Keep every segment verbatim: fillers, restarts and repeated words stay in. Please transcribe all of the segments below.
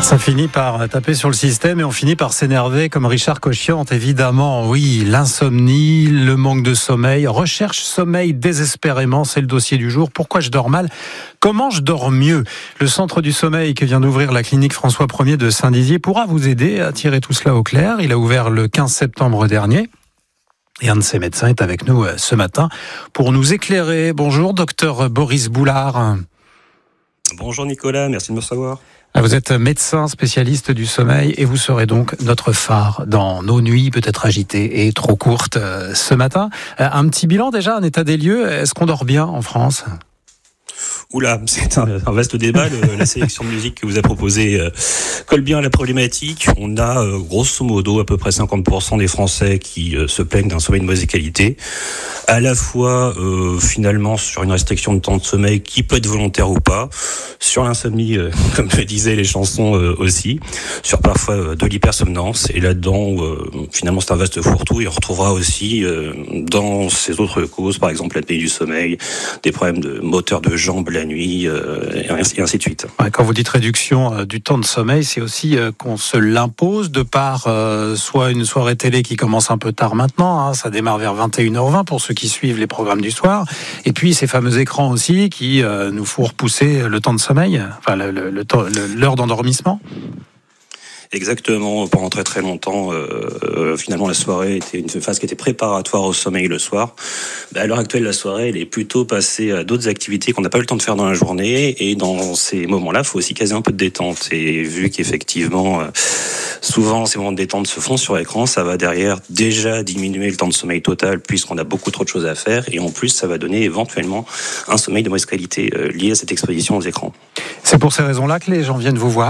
Ça finit par taper sur le système et on finit par s'énerver comme Richard Cochiante, évidemment. Oui, l'insomnie, le manque de sommeil, recherche sommeil désespérément, c'est le dossier du jour. Pourquoi je dors mal ? Comment je dors mieux ? Le centre du sommeil que vient d'ouvrir la clinique François Ier de Saint-Dizier pourra vous aider à tirer tout cela au clair. Il a ouvert le quinze septembre dernier. Et un de ses médecins est avec nous ce matin pour nous éclairer. Bonjour, docteur Boris Boulard. Bonjour Nicolas, merci de me recevoir. Vous êtes médecin spécialiste du sommeil et vous serez donc notre phare dans nos nuits peut-être agitées et trop courtes ce matin. Un petit bilan déjà, un état des lieux. Est-ce qu'on dort bien en France ? Oula, c'est un, un vaste débat. Le, la sélection de musique que vous avez proposée euh, colle bien à la problématique. On a euh, grosso modo à peu près cinquante pour cent des Français qui euh, se plaignent d'un sommeil de mauvaise qualité. À la fois, euh, finalement, sur une restriction de temps de sommeil qui peut être volontaire ou pas, sur l'insomnie, euh, comme le disaient les chansons euh, aussi, sur parfois euh, de l'hypersomnance. Et là-dedans, euh, finalement, c'est un vaste fourre-tout. Et on retrouvera aussi euh, dans ces autres causes, par exemple l'apnée du sommeil, des problèmes de moteur de jambes la nuit, euh, et ainsi de suite. Ouais, quand vous dites réduction euh, du temps de sommeil, c'est aussi euh, qu'on se l'impose de par euh, soit une soirée télé qui commence un peu tard maintenant, hein, ça démarre vers vingt et une heures vingt pour ceux qui suivent les programmes du soir, et puis ces fameux écrans aussi qui euh, nous font repousser le temps de sommeil, enfin le, le, le, le, l'heure d'endormissement. Exactement, pendant très très longtemps, euh, finalement la soirée était une phase qui était préparatoire au sommeil le soir. Bah, à l'heure actuelle, la soirée, elle est plutôt passée à d'autres activités qu'on n'a pas eu le temps de faire dans la journée, et dans ces moments-là, il faut aussi caser un peu de détente. Et vu qu'effectivement, euh, souvent ces moments de détente se font sur écran, ça va derrière déjà diminuer le temps de sommeil total puisqu'on a beaucoup trop de choses à faire, et en plus ça va donner éventuellement un sommeil de mauvaise qualité euh, lié à cette exposition aux écrans. C'est pour ces raisons-là que les gens viennent vous voir ?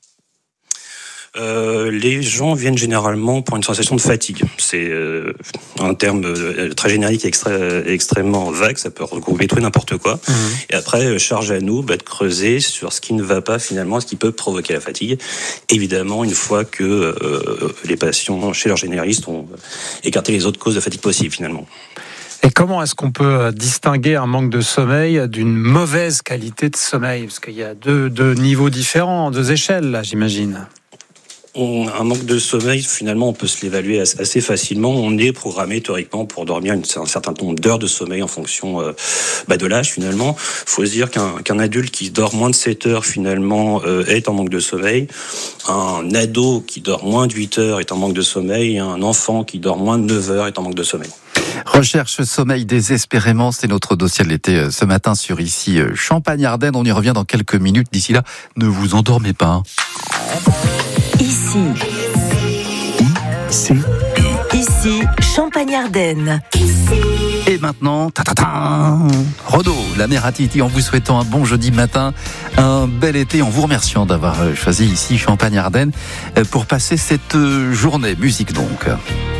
Euh, les gens viennent généralement pour une sensation de fatigue. C'est euh, un terme euh, très générique et extra, extrêmement vague, ça peut regrouper tout et n'importe quoi. Mmh. Et après, charge à nous bah, de creuser sur ce qui ne va pas finalement, ce qui peut provoquer la fatigue. Évidemment, une fois que euh, les patients chez leur généraliste ont écarté les autres causes de fatigue possibles finalement. Et comment est-ce qu'on peut distinguer un manque de sommeil d'une mauvaise qualité de sommeil ? Parce qu'il y a deux, deux niveaux différents, deux échelles là, j'imagine. On, un manque de sommeil, finalement, on peut se l'évaluer assez facilement. On est programmé théoriquement pour dormir une, un certain nombre d'heures de sommeil en fonction euh, bah, de l'âge, finalement. Il faut se dire qu'un, qu'un adulte qui dort moins de sept heures, finalement, euh, est en manque de sommeil. Un ado qui dort moins de huit heures est en manque de sommeil. Et un enfant qui dort moins de neuf heures est en manque de sommeil. Recherche sommeil désespérément, c'est notre dossier de l'été ce matin sur ici Champagne-Ardenne. On y revient dans quelques minutes. D'ici là, ne vous endormez pas. Ici. Ici. Ici, Champagne-Ardenne. Et maintenant, ta ta ta, Renaud, la mère à Titi, en vous souhaitant un bon jeudi matin, un bel été, en vous remerciant d'avoir choisi ici Champagne-Ardenne pour passer cette journée. Musique donc.